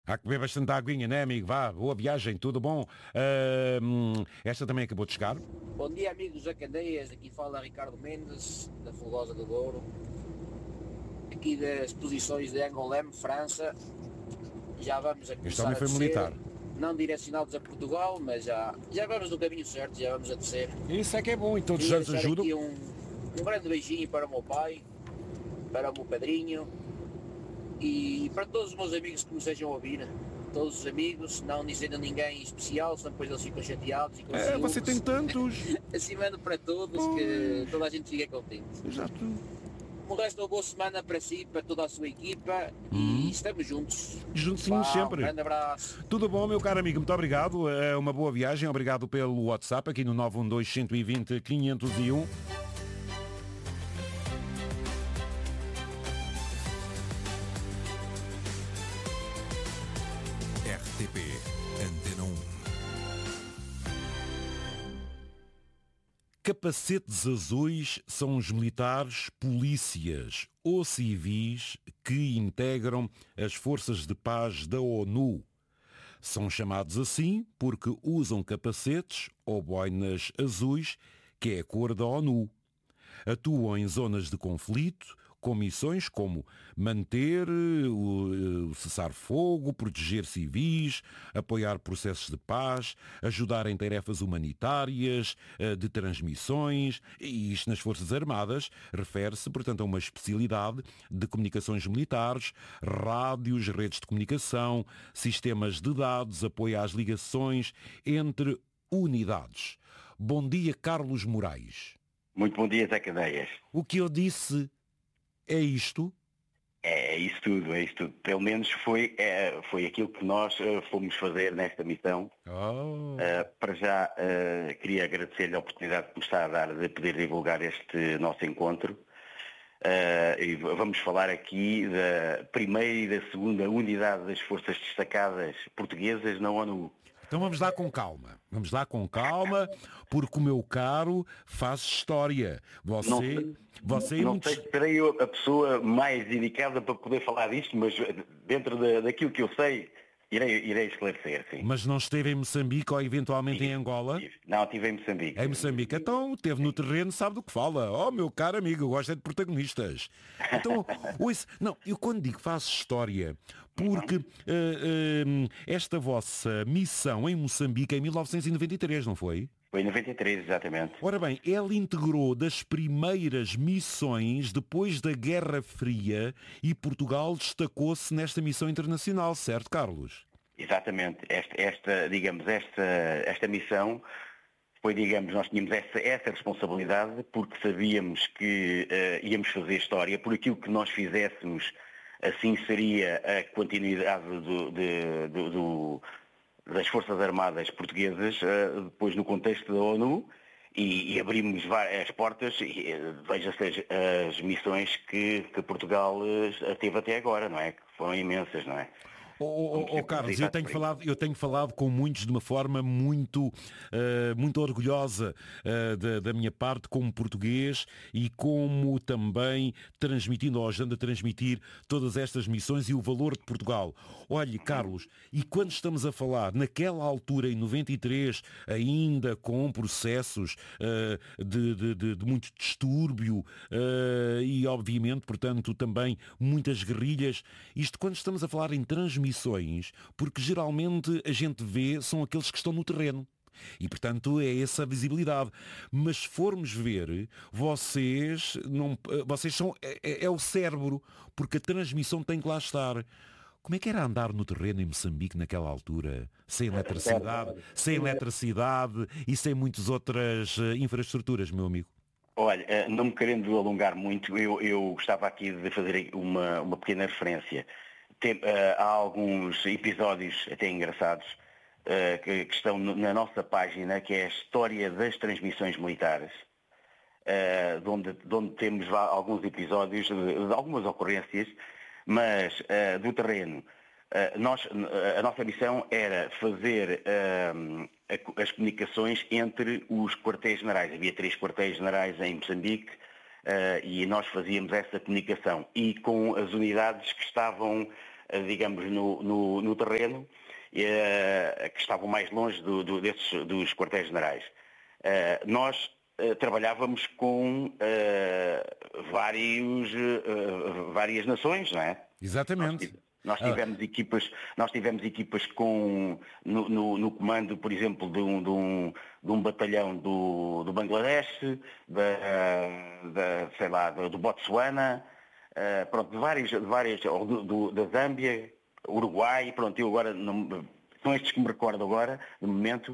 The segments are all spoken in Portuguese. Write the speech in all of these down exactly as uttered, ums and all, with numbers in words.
Há que beber bastante aguinha, né, amigo? Vá, boa viagem, tudo bom? Uh, esta também acabou de chegar. Bom dia, amigos da Candeias. Aqui fala Ricardo Mendes, da Fogosa do Douro. Aqui das posições de Angoulême, França. Já vamos a Este começar homem a foi descer. militar. Não direcionados a Portugal, mas já, já vamos no caminho certo, já vamos a descer. Isso é que é bom, e todos Queria já nos deixar ajudam. aqui um, um grande beijinho para o meu pai, para o meu padrinho e para todos os meus amigos que me sejam a ouvir. Todos os amigos, não dizendo a ninguém especial, senão depois eles ficam chateados e com É, você tem ciúmes. tantos. Assim mando para todos, Pois, que toda a gente fica contente. exato. O resto, uma boa semana para si, para toda a sua equipa e Hum. estamos juntos. Juntinhos Vá, sempre. Um grande abraço. Tudo bom, meu caro amigo? Muito obrigado. É uma boa viagem. Obrigado pelo WhatsApp aqui no nove um dois, um dois zero, quinhentos e um. R T P Antena um. Capacetes azuis são os militares, polícias ou civis que integram as forças de paz da ONU. São chamados assim porque usam capacetes ou boinas azuis, que é a cor da ONU. Atuam em zonas de conflito, com missões como manter o, o cessar-fogo, proteger civis, apoiar processos de paz, ajudar em tarefas humanitárias, de transmissões, e isto nas Forças Armadas refere-se, portanto, a uma especialidade de comunicações militares, rádios, redes de comunicação, sistemas de dados, apoio às ligações entre unidades. Bom dia, Carlos Moraes. Muito bom dia, Zé Candeias. O que eu disse é isto? É isso tudo, é isso tudo. Pelo menos foi, é, foi aquilo que nós uh, fomos fazer nesta missão. Oh. Uh, para já uh, queria agradecer-lhe a oportunidade que me está a dar de poder divulgar este nosso encontro. Uh, e vamos falar aqui da primeira e da segunda unidade das forças destacadas portuguesas na ONU. Então vamos lá com calma, vamos lá com calma, porque o meu caro faz história. Você, não sei, você não muitos... sei se serei eu a pessoa mais indicada para poder falar disto, mas dentro da, daquilo que eu sei, irei, irei esclarecer, sim. Mas não esteve em Moçambique ou eventualmente Sim, em Angola? sim. Não, estive em Moçambique. Em Moçambique. Então, esteve no terreno, sabe do que fala. Oh, meu caro amigo, eu gosto é de protagonistas. Então, ouça, não, eu quando digo faço história, porque uh, uh, esta vossa missão em Moçambique em mil novecentos e noventa e três, não foi? Foi em noventa e três, exatamente. Ora bem, ela integrou das primeiras missões depois da Guerra Fria e Portugal destacou-se nesta missão internacional, certo, Carlos? Exatamente. Esta, esta digamos, esta, esta missão foi, digamos, nós tínhamos essa, essa responsabilidade porque sabíamos que uh, íamos fazer história, por aquilo que nós fizéssemos, assim seria a continuidade do, de, do, do, das Forças Armadas Portuguesas, uh, depois no contexto da ONU, e, e abrimos as portas, e uh, veja-se as, as missões que, que Portugal uh, teve até agora, não é? Que foram imensas, não é? Oh, oh, oh, Carlos, eu tenho, falado, eu tenho falado com muitos de uma forma muito, uh, muito orgulhosa uh, da, da minha parte como português e como também transmitindo, ou ajudando a transmitir todas estas missões e o valor de Portugal. Olhe, Carlos, e quando estamos a falar, naquela altura, em noventa e três, ainda com processos uh, de, de, de, de muito distúrbio uh, e, obviamente, portanto, também muitas guerrilhas, isto quando estamos a falar em transmissão, porque geralmente a gente vê são aqueles que estão no terreno. E, portanto, é essa a visibilidade. Mas se formos ver, vocês, não, vocês são, é, é o cérebro, porque a transmissão tem que lá estar. Como é que era andar no terreno em Moçambique naquela altura? Sem eletricidade, sem eletricidade e sem muitas outras infraestruturas, meu amigo? Olha, não me querendo alongar muito, eu, eu gostava aqui de fazer uma, uma pequena referência. Tem, uh, há alguns episódios até engraçados uh, que, que estão na nossa página, que é a história das transmissões militares, uh, de, onde, de onde temos alguns episódios, de, de algumas ocorrências, mas uh, do terreno. Uh, nós, a nossa missão era fazer uh, as comunicações entre os quartéis-generais. Havia três quartéis-generais em Moçambique, Uh, e nós fazíamos essa comunicação e com as unidades que estavam uh, digamos, no, no, no terreno, uh, que estavam mais longe do, do, desses, dos quartéis-generais. Uh, nós uh, trabalhávamos com uh, vários, uh, várias nações, não é? Exatamente. Nós tivemos ah. equipas, nós tivemos equipas com, no, no, no comando, por exemplo, de um, de um, de um batalhão do, do Bangladesh, da, da, sei lá, do, do Botsuana, uh, pronto, de várias, de várias do, do, da Zâmbia, Uruguai, pronto, eu agora, não, são estes que me recordo agora, no momento.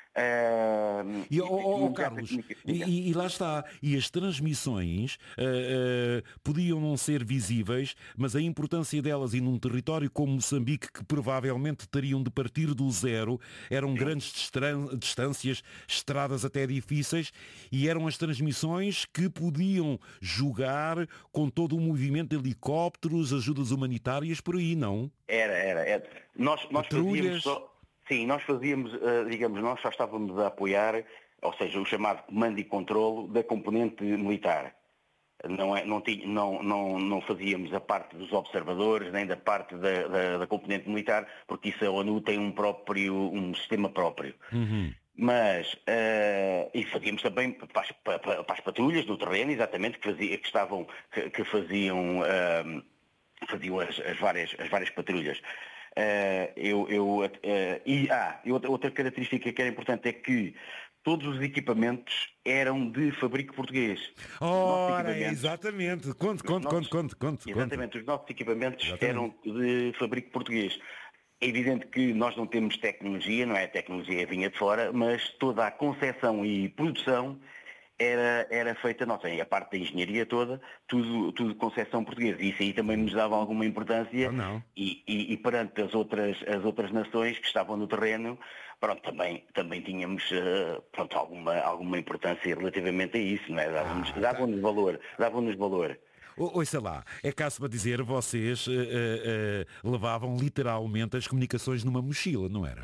Uh, e, oh, oh, Carlos, e, e lá está, e as transmissões uh, uh, podiam não ser visíveis, mas a importância delas e num território como Moçambique, que provavelmente teriam de partir do zero, eram Sim. grandes distan- distâncias, estradas até difíceis, e eram as transmissões que podiam jogar com todo o movimento de helicópteros, ajudas humanitárias por aí, não? Era, era, era. Nós, nós fazíamos só... Sim, nós fazíamos, digamos, nós só estávamos a apoiar, ou seja, o chamado comando e controlo da componente militar. Não, é, não, tinha, não, não, não fazíamos a parte dos observadores, nem da parte da, da, da componente militar, porque isso a ONU tem um próprio, um sistema próprio. Uhum. Mas, uh, e fazíamos também para as, para, para as patrulhas no terreno, exatamente, que, fazia, que estavam, que, que faziam, uh, faziam as, as, várias, as várias patrulhas. Uh, eu, eu, uh, e ah, e outra, outra característica que era importante é que todos os equipamentos eram de fabrico português. Ora, exatamente. Conte, conte, conte, conte, conte. Exatamente, os nossos equipamentos exatamente. eram de fabrico português. É evidente que nós não temos tecnologia, não é? A tecnologia vinha de fora, mas toda a concepção e produção Era, era feita, nossa, a parte da engenharia toda, tudo, tudo concepção portuguesa. E isso aí também nos dava alguma importância. Oh, não. E, e, e perante as outras, as outras nações que estavam no terreno, pronto, também, também tínhamos uh, pronto, alguma, alguma importância relativamente a isso, não é? Davam-nos ah, davam-nos tá. valor, davam-nos valor. Ouça lá, é caso para dizer, vocês uh, uh, uh, levavam literalmente as comunicações numa mochila, não era?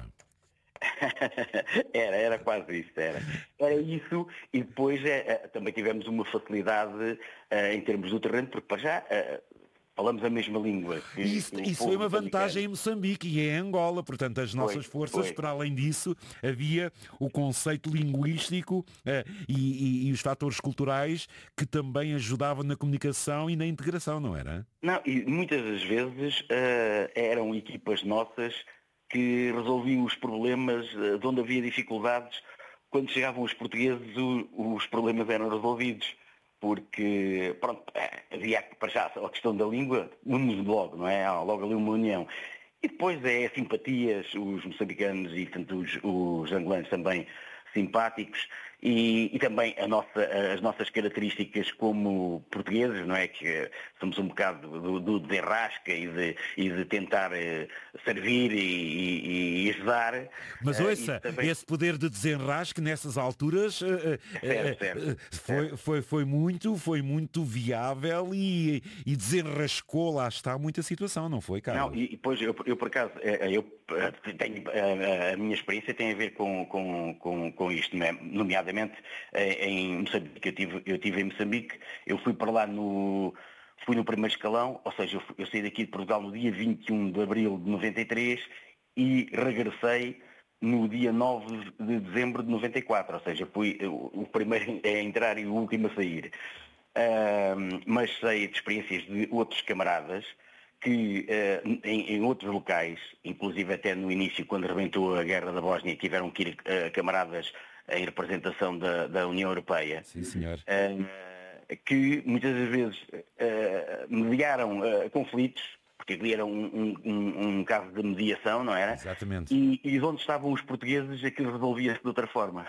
era, era quase isso, era. Era isso e depois é, é, também tivemos uma facilidade é, em termos do terreno, porque para já é, falamos a mesma língua. Que, isso que isso foi uma vantagem em Moçambique e em Angola, portanto as nossas foi, forças, foi. Para além disso, havia o conceito linguístico é, e, e, e os fatores culturais que também ajudavam na comunicação e na integração, não era? Não, e muitas das vezes uh, eram equipas nossas que resolviam os problemas de onde havia dificuldades. Quando chegavam os portugueses, o, os problemas eram resolvidos. Porque, pronto, havia para já a questão da língua, une-nos logo, não é? Há logo ali uma união. E depois é simpatias, os moçambicanos e tanto os, os angolanos também simpáticos. E, e também a nossa, as nossas características como portugueses, não é? Que somos um bocado do, do desenrasca e de, e de tentar uh, servir e, e, e ajudar. Mas ouça, uh, também... esse poder de desenrasque nessas alturas uh, certo, certo, uh, foi, certo. Foi, foi, muito, foi muito viável e, e desenrascou, lá está, muita situação, não foi, Carlos? Não, e depois eu, eu por acaso, eu tenho, a, a minha experiência tem a ver com, com, com, com isto, nomeadamente em Moçambique. Eu tive, eu tive em Moçambique, eu fui para lá no, fui no primeiro escalão, ou seja, eu, fui, eu saí daqui de Portugal no dia vinte e um de abril de noventa e três e regressei no dia nove de dezembro de noventa e quatro, ou seja, fui o primeiro a entrar e o último a sair. Uh, mas sei de experiências de outros camaradas que uh, em, em outros locais, inclusive até no início, quando rebentou a guerra da Bósnia, tiveram que ir uh, camaradas em representação da, da União Europeia. Sim, senhor. Uh, que muitas das vezes uh, mediaram uh, conflitos, porque ali era um, um, um, um caso de mediação, não era? Exatamente. E, e onde estavam os portugueses, aquilo resolvia-se de outra forma.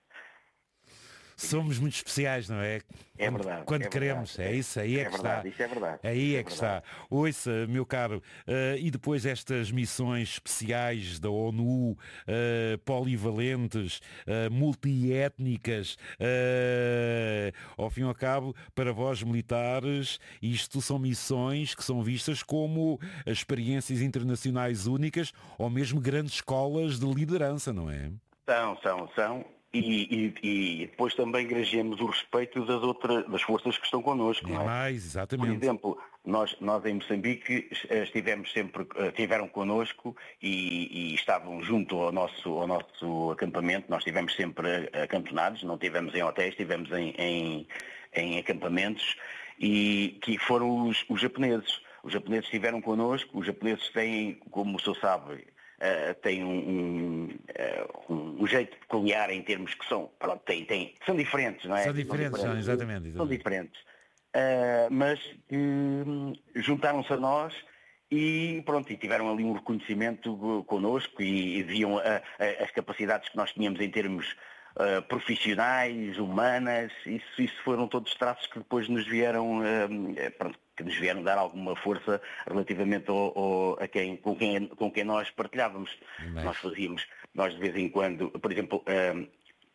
Somos muito especiais, não é? É verdade. Quando é queremos, verdade. é isso, aí é, é que verdade, está. Isso é verdade. Aí é, é que verdade. está. Ouça, meu caro, uh, e depois estas missões especiais da ONU, uh, polivalentes, uh, multiétnicas, uh, ao fim e ao cabo, para vós militares, isto são missões que são vistas como experiências internacionais únicas ou mesmo grandes escolas de liderança, não é? São, são, são. E, e, e depois também granjeamos o respeito das outras das forças que estão connosco. É não é? mais, exatamente. Por exemplo, nós, nós em Moçambique estivemos sempre, estiveram connosco e, e estavam junto ao nosso, ao nosso acampamento. Nós estivemos sempre acantonados, não estivemos em hotéis, estivemos em, em, em acampamentos, e que foram os, os japoneses. Os japoneses estiveram connosco, os japoneses têm, como o senhor sabe, Uh, tem um, um, uh, um jeito peculiar em termos que são, pronto, tem, tem, são diferentes, não é? São diferentes, são, exatamente, exatamente. São diferentes. Uh, mas uh, juntaram-se a nós e pronto, e tiveram ali um reconhecimento connosco e, e viam a, a, as capacidades que nós tínhamos em termos uh, profissionais, humanas. Isso, isso foram todos traços que depois nos vieram, uh, pronto, que nos vieram dar alguma força relativamente ao, ao, a quem, com, quem, com quem nós partilhávamos. Mas... Nós fazíamos, nós de vez em quando, por exemplo, uh,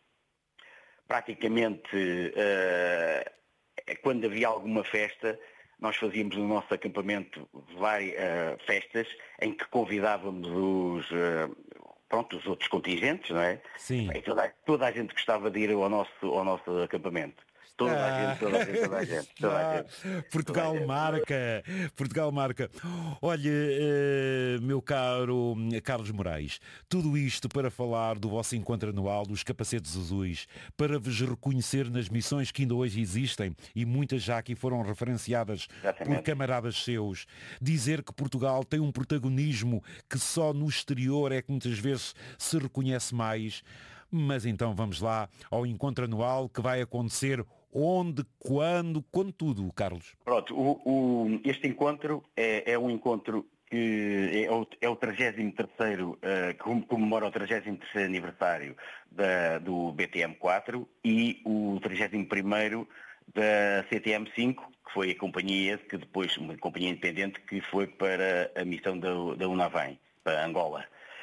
praticamente uh, quando havia alguma festa, nós fazíamos no nosso acampamento várias uh, festas em que convidávamos os, uh, pronto, os outros contingentes, não é? Sim. E toda, toda a gente gostava de ir ao nosso, ao nosso acampamento. Toda a gente, toda a gente, toda a gente. Toda a gente. Portugal toda a gente. marca, Portugal marca. Olha, uh, meu caro Carlos Moraes, tudo isto para falar do vosso encontro anual dos Capacetes Azuis, para vos reconhecer nas missões que ainda hoje existem e muitas já aqui foram referenciadas Exatamente. por camaradas seus. Dizer que Portugal tem um protagonismo que só no exterior é que muitas vezes se reconhece mais. Mas então vamos lá ao encontro anual que vai acontecer onde, quando, quando tudo, Carlos? Pronto, o, o, este encontro é, é um encontro que é o, é o trigésimo terceiro, uh, que comemora o trigésimo terceiro aniversário da, do B T M quatro e o trigésimo primeiro da C T M cinco, que foi a companhia que depois, uma companhia independente que foi para a missão da, da UNAVEM, para Angola.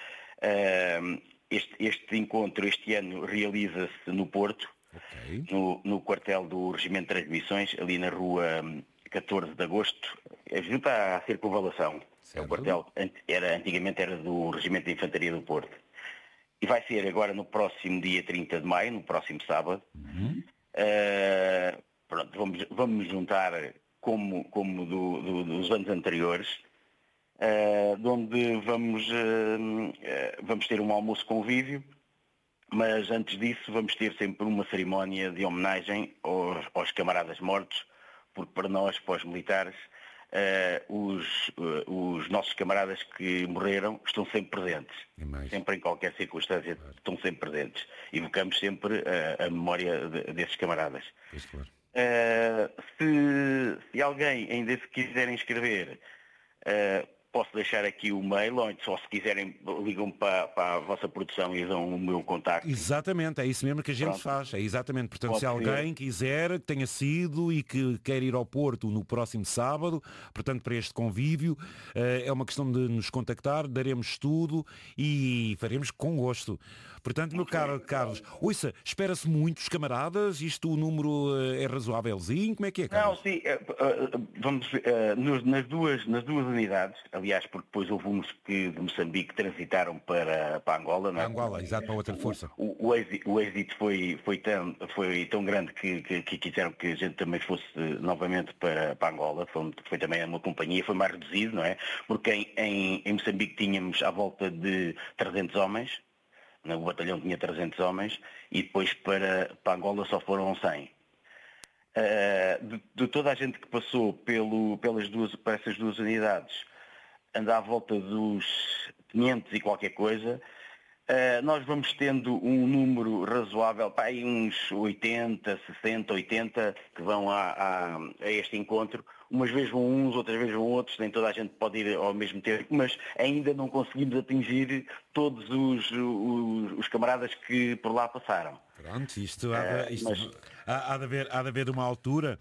Uh, este, este encontro este ano realiza-se no Porto, okay. no, no quartel do Regimento de Transmissões, ali na rua catorze de agosto, junto à circunvalação. É o quartel, era, antigamente era do Regimento de Infantaria do Porto. E vai ser agora no próximo dia trinta de maio, no próximo sábado. Uhum. Uh, pronto, vamos, vamos juntar como, como do, do, dos anos anteriores, uh, de onde vamos, uh, uh, vamos ter um almoço convívio, mas antes disso vamos ter sempre uma cerimónia de homenagem aos, aos camaradas mortos, porque para nós, para os militares, uh, os, uh, os nossos camaradas que morreram estão sempre presentes. Sempre em qualquer circunstância, claro. Estão sempre presentes. Evocamos sempre uh, a memória de, desses camaradas. Pois, claro. uh, se, se alguém ainda se quiser inscrever, uh, posso deixar aqui o mail, ou só se quiserem ligam para, para a vossa produção e dão o meu contacto. Exatamente, é isso mesmo que a gente Pronto. faz. É exatamente. Portanto, Pode se alguém ser. quiser, que tenha sido e que quer ir ao Porto no próximo sábado, portanto, para este convívio, é uma questão de nos contactar, daremos tudo e faremos com gosto. Portanto, meu caro Carlos, ouça, espera-se muitos camaradas, isto o número é razoávelzinho, como é que é, Carlos? Não, sim, vamos, nas duas, nas duas unidades, aliás, porque depois houve uns que de Moçambique transitaram para, para Angola, não é? Angola, exato, para outra força. O, o, o, êxito, o êxito foi, foi, tão, foi tão grande que, que, que quiseram que a gente também fosse novamente para, para Angola, foi, foi também uma companhia, foi mais reduzido, não é? Porque em, em, em Moçambique tínhamos à volta de trezentos homens, o batalhão tinha trezentos homens, e depois para, para Angola só foram cem. Uh, de, de toda a gente que passou pelo, pelas duas, por essas duas unidades, anda à volta dos quinhentos e qualquer coisa, uh, nós vamos tendo um número razoável, pá, aí uns oitenta, sessenta, oitenta que vão a, a, a este encontro. Umas vezes vão uns, outras vezes vão outros, nem toda a gente pode ir ao mesmo tempo, mas ainda não conseguimos atingir todos os, os, os camaradas que por lá passaram. Pronto, isto há de, isto, uh, mas... há, há de haver, há de haver uma altura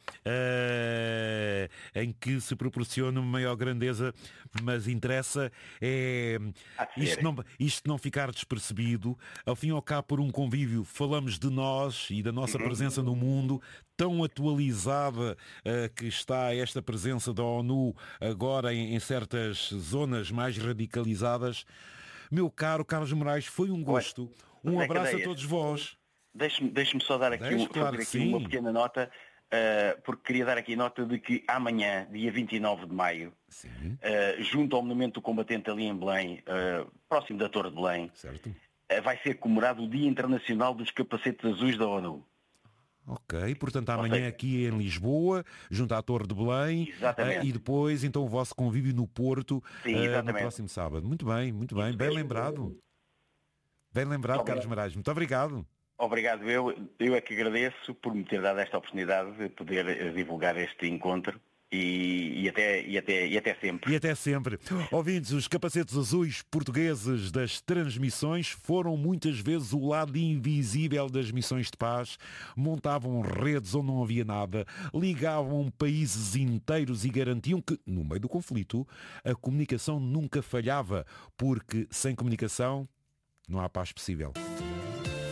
uh, em que se proporciona uma maior grandeza, mas interessa é isto não, isto não ficar despercebido. Ao fim e ao cabo, por um convívio, falamos de nós e da nossa uhum. presença no mundo, tão atualizada uh, que está esta presença da ONU agora em, em certas zonas mais radicalizadas. Meu caro Carlos Moraes, foi um gosto. Um abraço a todos vós. Deixe-me deixe só dar aqui, Deixe, um, claro fazer aqui sim. uma pequena nota, uh, porque queria dar aqui nota de que amanhã, dia vinte e nove de maio, Sim. uh, junto ao Monumento do Combatente ali em Belém, uh, próximo da Torre de Belém, Certo. uh, vai ser comemorado o Dia Internacional dos Capacetes Azuis da ONU. Ok, portanto amanhã seja, aqui em Lisboa, junto à Torre de Belém, Exatamente. uh, e depois então o vosso convívio no Porto, Sim, uh, no exatamente. próximo sábado. Muito bem, muito bem, Isso bem mesmo. lembrado. Bem lembrado, Obrigado. Carlos Moraes. Muito obrigado. Obrigado, eu, eu é que agradeço por me ter dado esta oportunidade de poder uh, divulgar este encontro. E, e, até, e, até, e até sempre. E até sempre. Ouvintes, os capacetes azuis portugueses das transmissões foram muitas vezes o lado invisível das missões de paz. Montavam redes onde não havia nada, ligavam países inteiros e garantiam que, no meio do conflito, a comunicação nunca falhava, porque sem comunicação não há paz possível.